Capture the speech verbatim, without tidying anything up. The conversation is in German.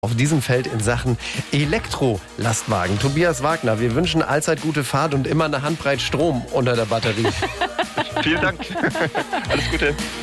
auf diesem Feld in Sachen Elektrolastwagen. Tobias Wagner, wir wünschen allzeit gute Fahrt und immer eine Handbreit Strom unter der Batterie. Vielen Dank. Alles Gute.